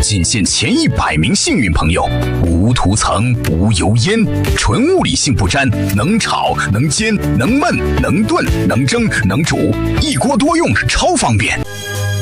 仅限前100名幸运朋友，无涂层、无油烟，纯物理性不沾，能炒、能煎、能焖、能炖、能蒸、能煮，一锅多用，超方便。